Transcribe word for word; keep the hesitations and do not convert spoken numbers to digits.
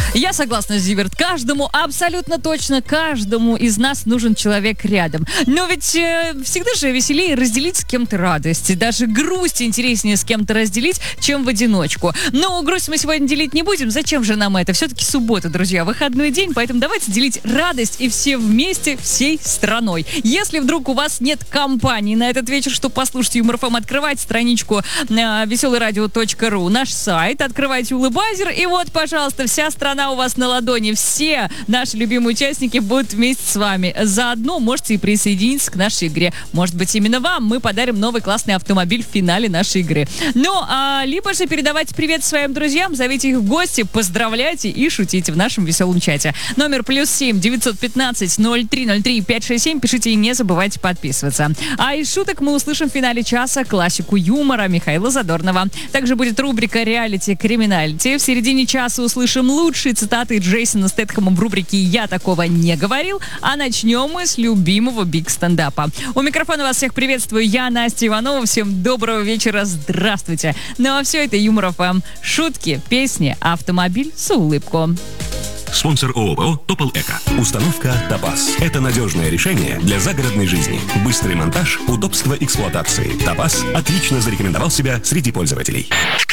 Я согласна, Зиверт. Каждому, абсолютно точно каждому из нас нужен человек рядом. Но ведь э, всегда же веселее разделить с кем-то радость. Даже грусть интереснее с кем-то разделить, чем в одиночку. Но грусть мы сегодня делить не будем. Зачем же нам это? Все-таки суббота, друзья, выходной день. Поэтому давайте делить радость и все вместе, всей страной. Если вдруг у вас нет компании на этот вечер, чтобы послушать Юмор ФМ, открывайте страничку э, веселый радио точка ру, наш сайт, открывайте улыбайзер, и вот, пожалуйста, вся страна у вас на ладони. Все наши любимые участники будут вместе с вами. Заодно можете и присоединиться к нашей игре. Может быть, именно вам мы подарим новый классный автомобиль в финале нашей игры. Ну, а либо же передавайте привет своим друзьям, зовите их в гости, поздравляйте и шутите в нашем веселом чате. Номер плюс семь девятьсот пятнадцать ноль три ноль три пять шесть семь. Пишите и не забывайте подписываться. А из шуток мы услышим в финале часа классику юмора Михаила Задорнова. Также будет рубрика «Реалити Криминалити». В середине часа услышим лучшие цитаты Джейсона Стэтхэма в рубрике «Я такого не говорил». А начнем мы с любимого биг-стендапа. У микрофона вас всех приветствую. Я Настя Иванова. Всем доброго вечера. Здравствуйте. Ну а все это Юмор ФМ. Шутки, песни, автомобиль с улыбку. Спонсор ООО «Топол Эко». Установка «Топаз». Это надежное решение для загородной жизни. Быстрый монтаж, удобство эксплуатации. «Топаз» отлично зарекомендовал себя среди пользователей.